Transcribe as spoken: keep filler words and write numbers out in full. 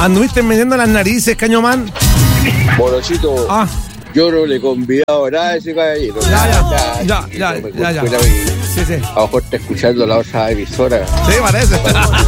¿Anduviste metiendo las narices, Cañomán? Morochito, Ah, yo no le he convidado nada a ese caballero. ya, ya, Nada, ya, chiquito, ya, me ya, ya. cuenta que Sí, sí. A lo mejor está escuchando la otra emisora. Sí, parece.